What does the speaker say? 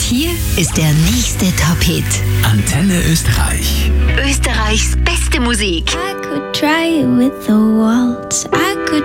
hier ist der nächste Top-Hit. Antenne Österreich. Österreichs beste Musik. I could try it with the waltz. I could